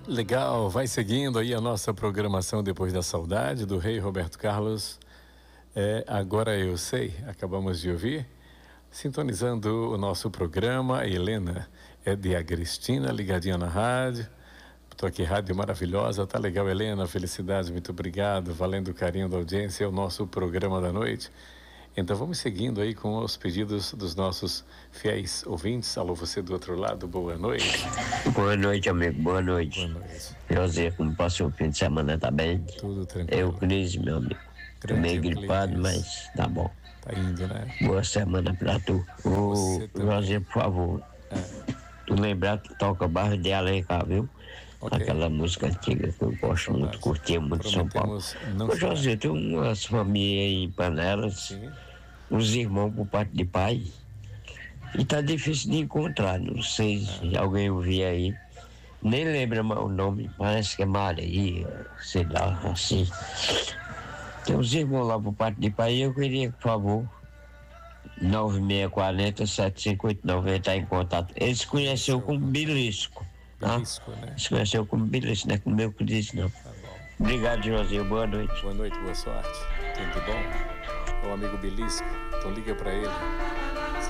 Legal, vai seguindo aí a nossa programação Depois da Saudade, do Rei Roberto Carlos. Agora Eu Sei, acabamos de ouvir. Sintonizando o nosso programa, a Helena de Agristina, ligadinha na rádio. Estou aqui, rádio maravilhosa, tá legal, Helena, felicidade, muito obrigado, valendo o carinho da audiência, é o nosso programa da noite. Então vamos seguindo aí com os pedidos dos nossos fiéis ouvintes. Alô, você do outro lado, boa noite. Boa noite, amigo, boa noite. Boa noite. José, como passou o fim de semana, tá bem? Tudo tranquilo. Cris, meu amigo. Tô meio gripado, mas tá bom. Tá indo, né? Boa semana pra tu. José, por favor. Tu lembrar que toca Bairro de Alencar, viu? Okay. Aquela música antiga que eu gosto muito, curtia muito São Paulo. Ô José, tem umas famílias em Panelas, sim, os irmãos por parte de pai, e tá difícil de encontrar, não sei se alguém ouvir aí, nem lembra o nome, parece que é Maria, sei lá, assim. Tem uns irmãos lá por parte de pai, e eu queria, por favor, 9640-75890 tá em contato. Eles se conheceram como Belisco. Belisco, né? Se conheceu como Belisco, não é como eu que disse, não. Tá bom. Obrigado, Josinho. Boa noite. Boa noite, boa sorte. Tudo bom? O amigo Belisco, então liga pra ele.